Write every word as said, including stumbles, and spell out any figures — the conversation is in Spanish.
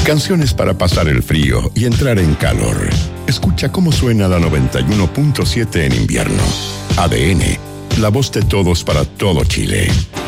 Canciones para pasar el frío y entrar en calor. Escucha cómo suena la noventa y uno punto siete en invierno. A D N, la voz de todos para todo Chile.